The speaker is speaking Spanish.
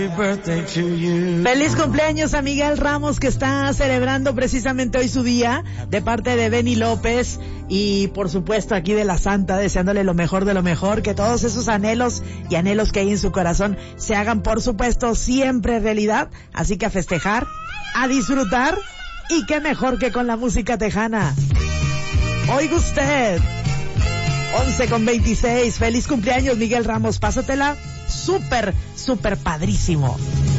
Feliz cumpleaños a Miguel Ramos, que está celebrando precisamente hoy su día, de parte de Benny López y por supuesto aquí de la Santa, deseándole lo mejor de lo mejor, que todos esos anhelos y anhelos que hay en su corazón se hagan por supuesto siempre realidad. Así que a festejar, a disfrutar, y qué mejor que con la música tejana. Oiga usted, 11:26, feliz cumpleaños Miguel Ramos, pásatela súper padrísimo.